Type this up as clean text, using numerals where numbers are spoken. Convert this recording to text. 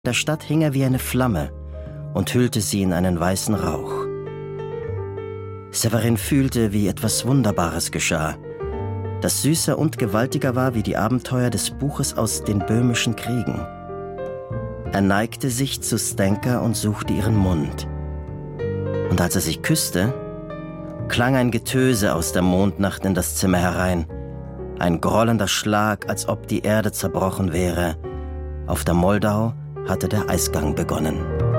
der Stadt hing er wie eine Flamme und hüllte sie in einen weißen Rauch. Severin fühlte, wie etwas Wunderbares geschah, das süßer und gewaltiger war wie die Abenteuer des Buches aus den böhmischen Kriegen. Er neigte sich zu Stenka und suchte ihren Mund. Und als er sich küsste, klang ein Getöse aus der Mondnacht in das Zimmer herein, ein grollender Schlag, als ob die Erde zerbrochen wäre. Auf der Moldau hatte der Eisgang begonnen.